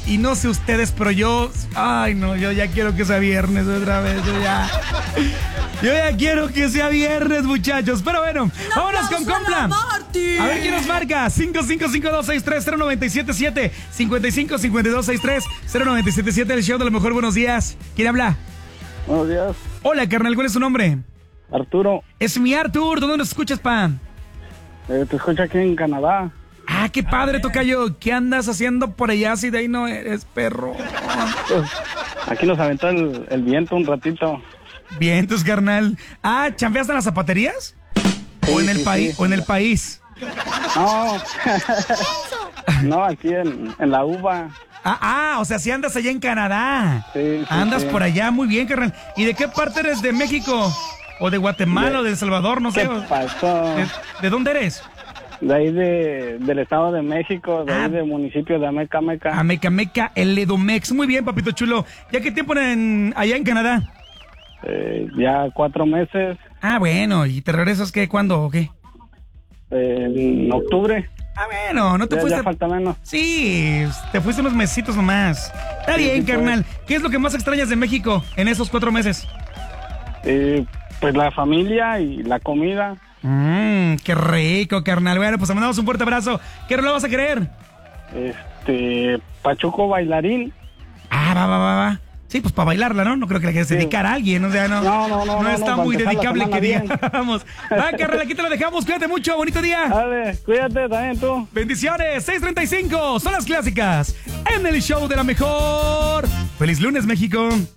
Y no sé ustedes, pero yo... Ay, no, yo ya quiero que sea viernes otra vez. Yo ya quiero que sea viernes, muchachos. Pero bueno, vámonos con Compla. A ver quién nos marca. 5552630977. 5552630977. El show de lo mejor. Buenos días. ¿Quién habla? Buenos días. Hola, carnal. ¿Cuál es tu nombre? Arturo. Es mi Artur. ¿Dónde nos escuchas, pa? Te escucho aquí en Canadá. Ah, qué padre, tocayo. ¿Qué andas haciendo por allá si de ahí no eres, perro? Pues, aquí nos aventó el viento un ratito. Vientos, carnal. Ah, ¿chambeaste en las zapaterías? Sí, ¿O en el país? sí. ¿O en el país? No. No, aquí en la uva. O sea, si andas allá en Canadá. Sí, andas sí. por allá, muy bien, carnal. ¿Y de qué parte eres de México? ¿O de Guatemala o de El Salvador? No sé. ¿Qué pasó? ¿De dónde eres? De ahí del Estado de México, de ahí del municipio de Amecameca. Amecameca, el Edomex. Muy bien, papito chulo. ¿Ya qué tiempo allá en Canadá? Ya 4 meses. Ah, bueno. ¿Y te regresas qué? ¿Cuándo o qué? En octubre. Ah, bueno, no te fuiste. Ya falta menos. Sí, te fuiste unos mesitos nomás. Está bien, carnal. ¿Qué es lo que más extrañas de México en esos 4 meses? Pues la familia y la comida. Qué rico, carnal. Bueno, pues te mandamos un fuerte abrazo. ¿Qué rola vas a querer? Pachuco Bailarín. Va. Sí, pues para bailarla, ¿no? No creo que la quieras dedicar a alguien, o sea, no está muy dedicable que digamos. Va, carnal, aquí te lo dejamos. Cuídate mucho, bonito día. Dale, cuídate también tú. Bendiciones, 6:35, son las clásicas en el show de la mejor. ¡Feliz lunes, México!